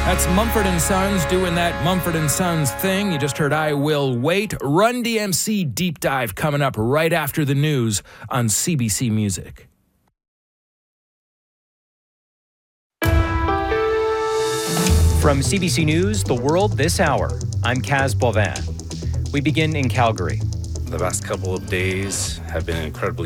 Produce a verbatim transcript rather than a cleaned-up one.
That's Mumford and Sons doing that Mumford and Sons thing. You just heard I Will Wait. Run D M C Deep Dive coming up right after the news on C B C Music. From C B C News, The World This Hour, I'm Kaz Bovin. We begin in Calgary. The last couple of days have been incredibly